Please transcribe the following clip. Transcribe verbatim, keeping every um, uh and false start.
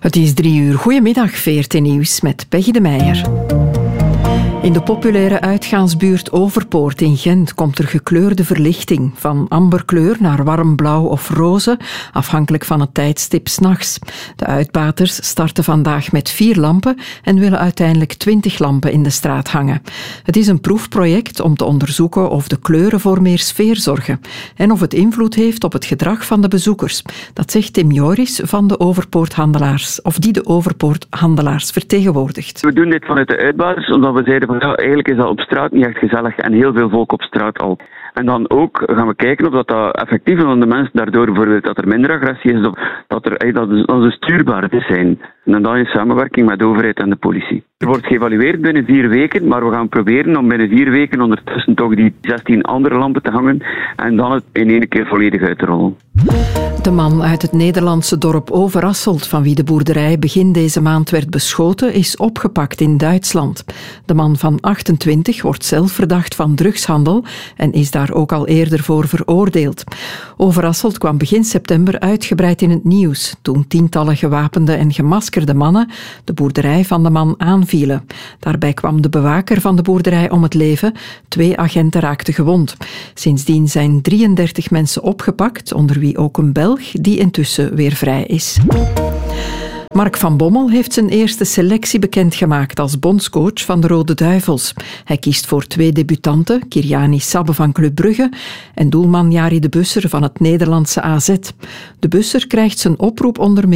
Het is drie uur. Goedemiddag, V R T Nieuws met Peggy de Meijer. In de populaire uitgaansbuurt Overpoort in Gent komt er gekleurde verlichting. Van amberkleur naar warm blauw of roze, afhankelijk van het tijdstip 's nachts. De uitbaters starten vandaag met vier lampen en willen uiteindelijk twintig lampen in de straat hangen. Het is een proefproject om te onderzoeken of de kleuren voor meer sfeer zorgen en of het invloed heeft op het gedrag van de bezoekers. Dat zegt Tim Joris van de Overpoorthandelaars, of die de Overpoorthandelaars vertegenwoordigt. We doen dit vanuit de uitbaters, omdat we zeiden van ja, eigenlijk is dat op straat niet echt gezellig en heel veel volk op straat al. En dan ook gaan we kijken of dat, dat effectief is van de mensen daardoor bijvoorbeeld dat er minder agressie is, of dat, er, dat, ze, dat ze stuurbaar zijn. En dan in samenwerking met de overheid en de politie. Er wordt geëvalueerd binnen vier weken, maar we gaan proberen om binnen vier weken ondertussen toch die zestien andere lampen te hangen en dan het in één keer volledig uit te rollen. De man uit het Nederlandse dorp Overasselt, van wie de boerderij begin deze maand werd beschoten, is opgepakt in Duitsland. De man van achtentwintig wordt zelf verdacht van drugshandel en is daar ook al eerder voor veroordeeld. Overasselt kwam begin september uitgebreid in het nieuws, toen tientallen gewapende en gemaskerde mannen de boerderij van de man aanvielen. Daarbij kwam de bewaker van de boerderij om het leven, twee agenten raakten gewond. Sindsdien zijn drieëndertig mensen opgepakt, onder wie ook een Belg, die intussen weer vrij is. Mark van Bommel heeft zijn eerste selectie bekendgemaakt als bondscoach van de Rode Duivels. Hij kiest voor twee debutanten, Kirjani Sabbe van Club Brugge en doelman Jari de Busser van het Nederlandse A Z. De Busser krijgt zijn oproep onder meer